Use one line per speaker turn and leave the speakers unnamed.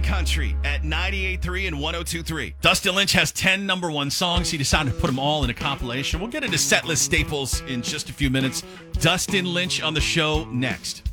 country at 98.3 and 102.3. Dustin Lynch has 10 number one songs. He decided to put them all in a compilation. We'll get into set list staples in just a few minutes. Dustin Lynch on the show next.